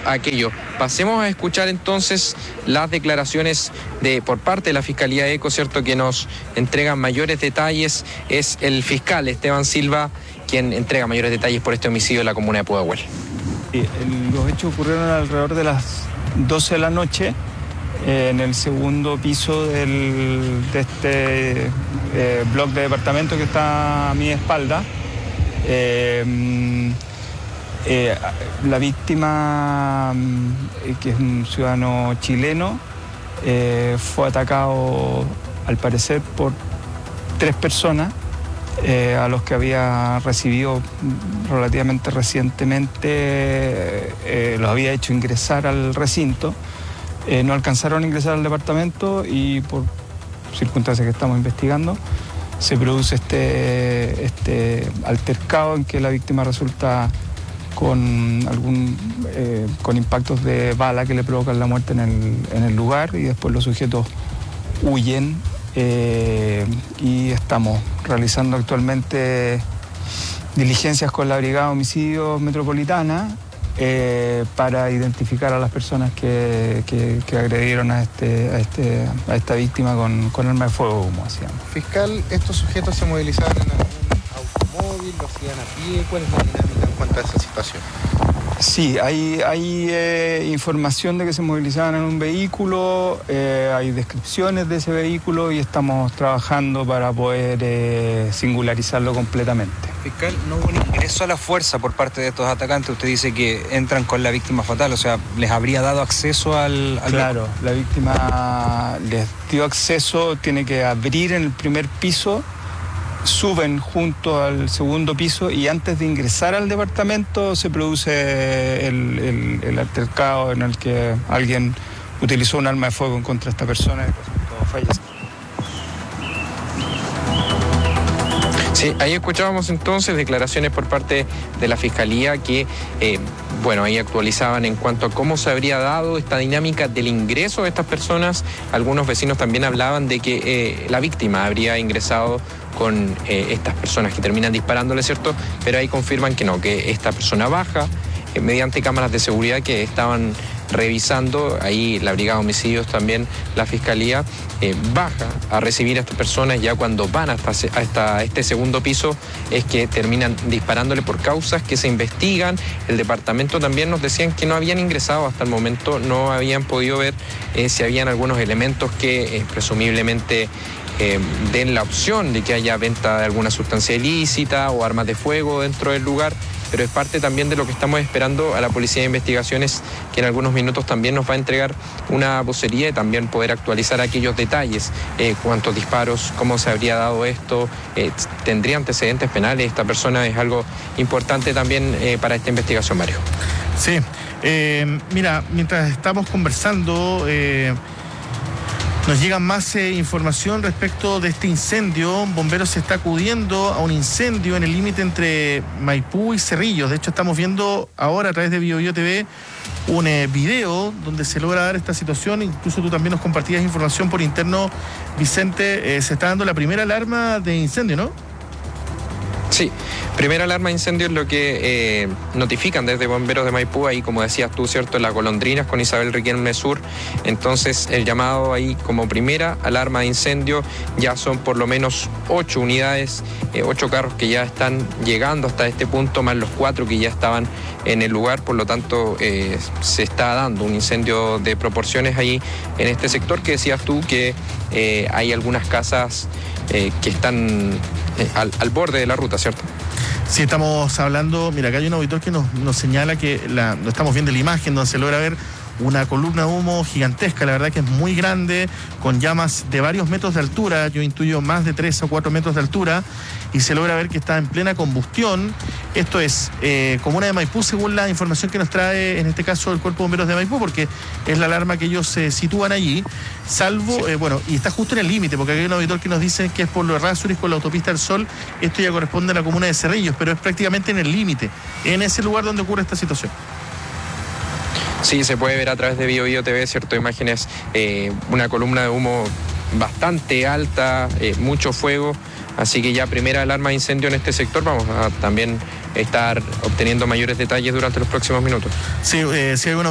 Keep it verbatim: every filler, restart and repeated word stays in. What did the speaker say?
aquello. Pasemos a escuchar entonces las declaraciones de por parte de la Fiscalía ECO, ¿cierto?, que nos entregan mayores detalles. Es el fiscal Esteban Silva quien entrega mayores detalles por este homicidio en la comuna de Pudahuel. Sí, los hechos ocurrieron alrededor de las doce de la noche eh, en el segundo piso del, de este eh, bloque de departamento que está a mi espalda. Eh, eh, la víctima, eh, que es un ciudadano chileno, eh, fue atacado al parecer por tres personas eh, a los que había recibido relativamente recientemente, eh, los había hecho ingresar al recinto. Eh, no alcanzaron a ingresar al departamento y por circunstancias que estamos investigando se produce este, este altercado en que la víctima resulta con algún eh, con impactos de bala que le provocan la muerte en el, en el lugar, y después los sujetos huyen eh, y estamos realizando actualmente diligencias con la Brigada de Homicidios Metropolitana eh, para identificar a las personas que, que, que agredieron a, este, a, este, a esta víctima con, con arma de fuego, como decíamos. Fiscal, ¿estos sujetos se movilizaban en algún automóvil, lo hacían a pie? ¿Cuál es la dinámica en cuanto a esa situación? Sí, hay, hay eh, información de que se movilizaban en un vehículo, eh, hay descripciones de ese vehículo y estamos trabajando para poder eh, singularizarlo completamente. Fiscal, no hubo un ingreso a la fuerza por parte de estos atacantes. Usted dice que entran con la víctima fatal, o sea, ¿les habría dado acceso al...? al... Claro, la víctima les dio acceso, tiene que abrir en el primer piso, suben junto al segundo piso y antes de ingresar al departamento se produce el, el, el altercado en el que alguien utilizó un arma de fuego en contra de esta persona y resultó fallecer. Sí, ahí escuchábamos entonces declaraciones por parte de la Fiscalía que, eh, bueno, ahí actualizaban en cuanto a cómo se habría dado esta dinámica del ingreso de estas personas. Algunos vecinos también hablaban de que eh, la víctima habría ingresado con eh, estas personas que terminan disparándole, ¿cierto? Pero ahí confirman que no, que esta persona baja eh, mediante cámaras de seguridad que estaban revisando, ahí la Brigada de Homicidios también, la Fiscalía, eh, baja a recibir a estas personas. Ya cuando van hasta, hasta este segundo piso es que terminan disparándole por causas que se investigan. El departamento también nos decían que no habían ingresado hasta el momento, no habían podido ver eh, si habían algunos elementos que eh, presumiblemente Eh, den la opción de que haya venta de alguna sustancia ilícita o armas de fuego dentro del lugar, pero es parte también de lo que estamos esperando a la Policía de Investigaciones, que en algunos minutos también nos va a entregar una vocería y también poder actualizar aquellos detalles, eh, cuántos disparos, cómo se habría dado esto, eh, tendría antecedentes penales esta persona. Es algo importante también eh, para esta investigación, Mario. Sí, eh, mira, mientras estamos conversando, eh, nos llega más eh, información respecto de este incendio. Bomberos se está acudiendo a un incendio en el límite entre Maipú y Cerrillos. De hecho, estamos viendo ahora a través de Bio Bio T V un eh, video donde se logra dar esta situación. Incluso tú también nos compartías información por interno, Vicente. Eh, se está dando la primera alarma de incendio, ¿no? Sí, primera alarma de incendio es lo que eh, notifican desde Bomberos de Maipú, ahí como decías tú, ¿cierto?, en Las Golondrinas con Isabel Riquelme Sur. Entonces el llamado ahí como primera alarma de incendio, ya son por lo menos ocho unidades, eh, ocho carros que ya están llegando hasta este punto, más los cuatro que ya estaban en el lugar. Por lo tanto eh, se está dando un incendio de proporciones ahí en este sector, que decías tú que eh, hay algunas casas eh, que están eh, al, al borde de la ruta, ¿cierto? Sí, estamos hablando, mira, acá hay un auditor que nos, nos señala que, la, lo estamos viendo en la imagen donde se logra ver una columna de humo gigantesca, la verdad que es muy grande, con llamas de varios metros de altura, yo intuyo más de tres o cuatro metros de altura, y se logra ver que está en plena combustión. Esto es eh, comuna de Maipú, según la información que nos trae, en este caso, el Cuerpo de Bomberos de Maipú, porque es la alarma que ellos se eh, sitúan allí, salvo, sí. eh, bueno, y está justo en el límite, porque hay un auditor que nos dice que es por los Errázuriz con la autopista del Sol. Esto ya corresponde a la comuna de Cerrillos, pero es prácticamente en el límite, en ese lugar donde ocurre esta situación. Sí, se puede ver a través de Bio Bio T V, ¿cierto? Imágenes, eh, una columna de humo bastante alta, eh, mucho fuego. Así que ya primera alarma de incendio en este sector. Vamos a también estar obteniendo mayores detalles durante los próximos minutos. Sí, eh, si hay una